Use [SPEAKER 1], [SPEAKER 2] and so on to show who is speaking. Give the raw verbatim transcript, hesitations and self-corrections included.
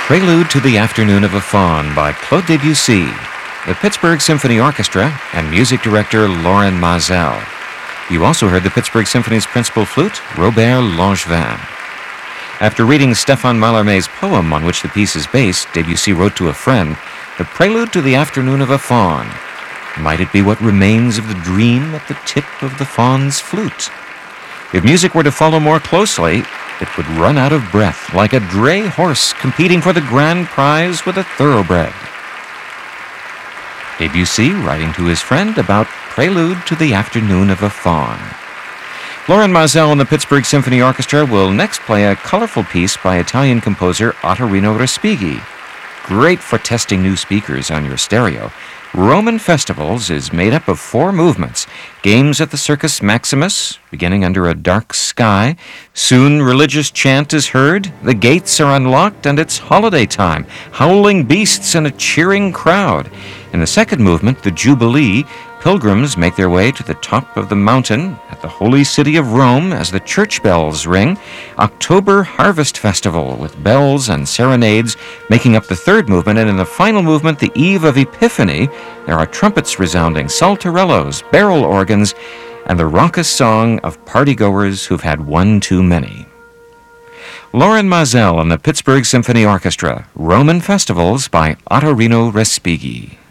[SPEAKER 1] Prelude to the Afternoon of a Faun by Claude Debussy, the Pittsburgh Symphony Orchestra, and music director Lorin Maazel. You also heard the Pittsburgh Symphony's principal flute, Robert Langevin. After reading Stéphane Mallarmé's poem on which the piece is based, Debussy wrote to a friend, "The Prelude to the Afternoon of a Faun. Might it be what remains of the dream at the tip of the faun's flute? If music were to follow more closely, it would run out of breath, like a dray horse competing for the grand prize with a thoroughbred." Debussy writing to his friend about Prelude to the Afternoon of a Faun. Lorin Maazel and the Pittsburgh Symphony Orchestra will next play a colorful piece by Italian composer Ottorino Respighi. Great for testing new speakers on your stereo. Roman Festivals is made up of four movements. Games at the Circus Maximus, beginning under a dark sky. Soon religious chant is heard, the gates are unlocked, and it's holiday time. Howling beasts and a cheering crowd. In the second movement, the Jubilee, pilgrims make their way to the top of the mountain at the holy city of Rome as the church bells ring. October Harvest Festival with bells and serenades making up the third movement, and in the final movement, the Eve of Epiphany, there are trumpets resounding, saltarellos, barrel organs, and the raucous song of partygoers who've had one too many. Lorin Maazel and the Pittsburgh Symphony Orchestra, Roman Festivals by Ottorino Respighi.